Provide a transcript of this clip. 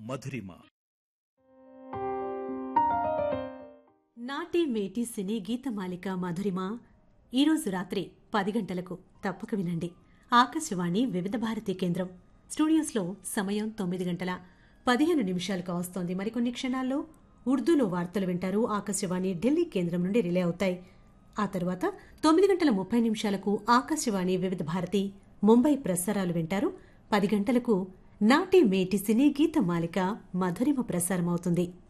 మధురిమ. నాటి మేటి సినీ గీతమాలిక మధురిమ ఈరోజు రాత్రి 10 గంటలకు తప్పక వినండి. ఆకాశవాణి వివిధ భారతి కేంద్రం స్టూడియోస్లో సమయం 9 గంటల 15 నిమిషాలు కావస్తోంది. మరికొన్ని క్షణాల్లో ఉర్దూలో వార్తలు వింటారు. ఆకాశవాణి ఢిల్లీ కేంద్రం నుండి రిలే అవుతాయి. ఆ తర్వాత 9 గంటల 30 నిమిషాలకు ఆకాశవాణి వివిధ భారతి ముంబై ప్రసారాలు వింటారు. 10 గంటలకు నాటి మేటి సినీ గీతమాలిక మధురిమ ప్రసారమవుతుంది.